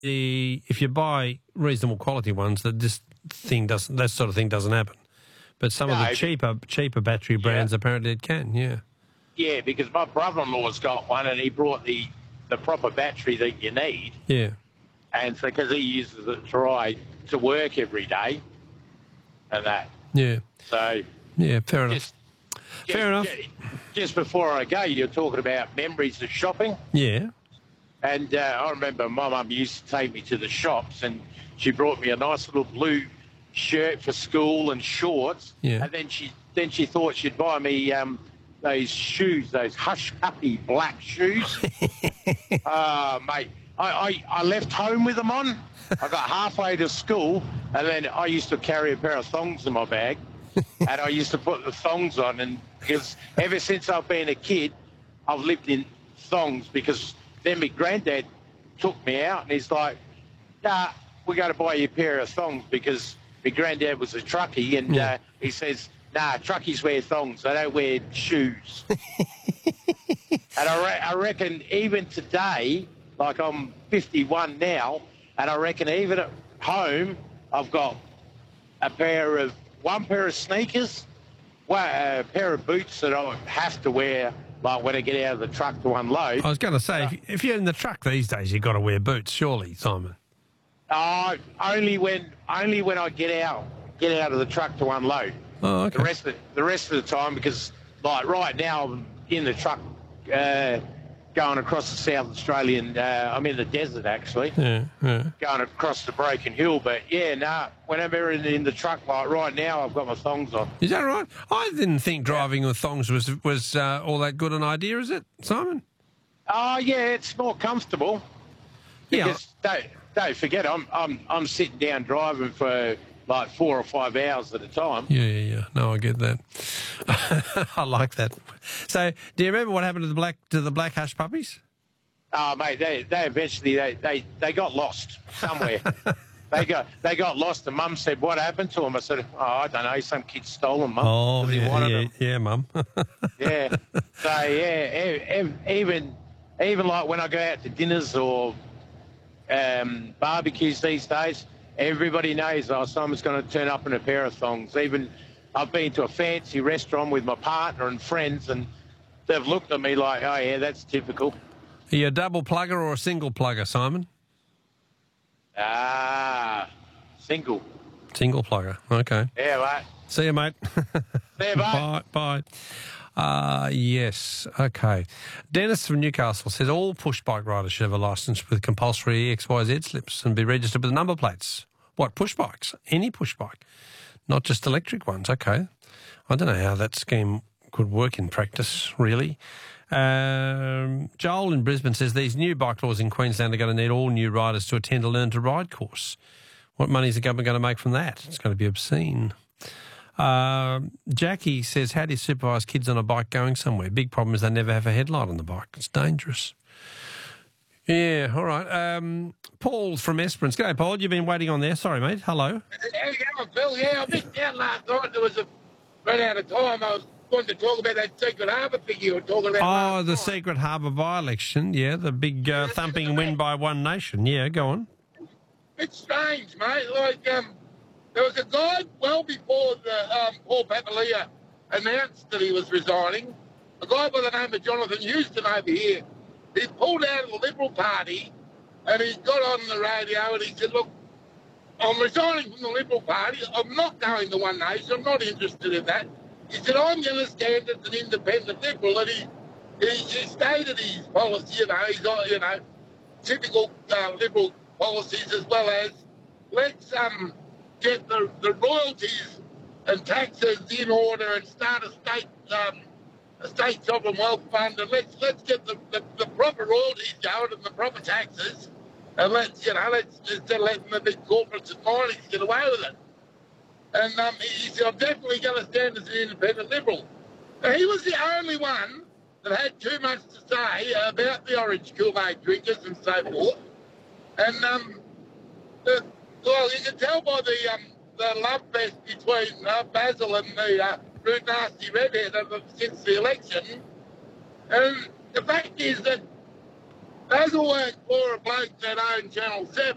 if you buy reasonable quality ones, that that sort of thing doesn't happen. But some of the cheaper battery brands, apparently it can, Yeah, because my brother-in-law's got one and he brought the proper battery that you need. Yeah. And so, because he uses it to ride to work every day and that. Yeah. So. Yeah, fair enough. Fair enough. Just before I go, you're talking about memories of shopping. Yeah. And I remember my mum used to take me to the shops and she brought me a nice little blue shirt for school and shorts. Yeah. And then she thought she'd buy me those shoes, those Hush Puppy black shoes. Mate, I left home with them on. I got halfway to school and then I used to carry a pair of thongs in my bag. And I used to put the thongs on, and because ever since I've been a kid, I've lived in thongs because then my granddad took me out and he's like, nah, we're going to buy you a pair of thongs because my granddad was a truckie and he says, nah, truckies wear thongs, they don't wear shoes. And I reckon even today, like I'm 51 now, and I reckon even at home I've got one pair of sneakers, a pair of boots that I have to wear, like when I get out of the truck to unload. I was going to say, if you're in the truck these days, you've got to wear boots, surely, Simon. Only when I get out of the truck to unload. Oh, okay. The rest of the time, because like right now I'm in the truck going across the South Australian. I'm in the desert actually. Yeah. Going across the Broken Hill, but whenever in the truck, like right now, I've got my thongs on. Is that right? I didn't think driving with thongs was all that good an idea, is it, Simon? Oh yeah, it's more comfortable. Because don't forget, I'm sitting down driving for like 4 or 5 hours at a time. Yeah. No, I get that. I like that. So, do you remember what happened to the black Hush Puppies? Oh, mate, they eventually they got lost somewhere. they got lost, and Mum said, "What happened to them?" I said, "Oh, I don't know. Some kid stole them, Mum." Oh, yeah, Mum. Yeah. So even like when I go out to dinners or barbecues these days, everybody knows Simon's going to turn up in a pair of thongs. Even I've been to a fancy restaurant with my partner and friends, and they've looked at me like, "Oh yeah, that's typical." Are you a double plugger or a single plugger, Simon? Single. Single plugger. Okay. Yeah, mate. See you, mate. See you, mate. Bye. Yes. Okay. Dennis from Newcastle says all push bike riders should have a licence with compulsory XYZ slips and be registered with number plates. What, push bikes? Any push bike, not just electric ones. Okay. I don't know how that scheme could work in practice, really. Joel in Brisbane says these new bike laws in Queensland are going to need all new riders to attend a Learn to Ride course. What money is the government going to make from that? It's going to be obscene. Jackie says, how do you supervise kids on a bike going somewhere? Big problem is they never have a headlight on the bike. It's dangerous. Yeah, all right. Paul from Esperance. G'day, Paul. You've been waiting on there. Sorry, mate. Hello. How you going, Phil? Yeah, I missed out last night. There was ran out of time. I was going to talk about that Secret Harbour thing you were talking about. Oh, the Secret Harbour by-election. Yeah, the big thumping win by One Nation. Yeah, go on. It's strange, mate. Like, there was a guy well before the Paul Papalia announced that he was resigning, a guy by the name of Jonathan Houston over here. He pulled out of the Liberal Party and he got on the radio and he said, look, I'm resigning from the Liberal Party. I'm not going to One Nation. I'm not interested in that. He said, I'm going to stand as an independent Liberal. And he stated his policy, he's got, typical Liberal policies as well as let's get the royalties and taxes in order and start a state sovereign wealth fund, and let's get the proper royalties going and the proper taxes, and let's instead of letting the big corporates and miners get away with it. And he said, I'm definitely going to stand as an independent Liberal. Now, he was the only one that had too much to say about the orange Kool-Aid drinkers and so forth. And well, you can tell by the love fest between Basil and the rude, nasty redhead since the election. And the fact is that Basil worked for a bloke that owned Channel 7,